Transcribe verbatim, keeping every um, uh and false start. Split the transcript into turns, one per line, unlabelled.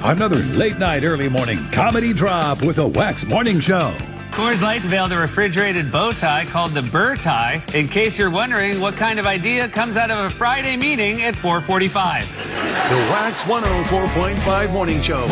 Another late night, early morning comedy drop with a Wax Morning Show.
Coors Light unveiled a refrigerated bow tie called the Burr Tie, in case you're wondering what kind of idea comes out of a Friday meeting at four forty-five.
The Wax one oh four point five Morning Show.